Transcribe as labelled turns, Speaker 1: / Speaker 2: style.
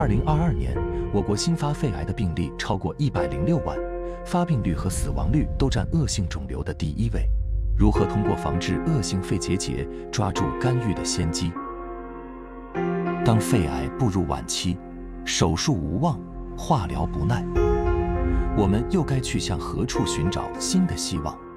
Speaker 1: 2022年，我国新发肺癌的病例超过106万，发病率和死亡率都占恶性肿瘤的第1位。如何通过防治恶性肺结节，抓住干预的先机？当肺癌步入晚期，手术无望，化疗不耐，我们又该去向何处寻找新的希望？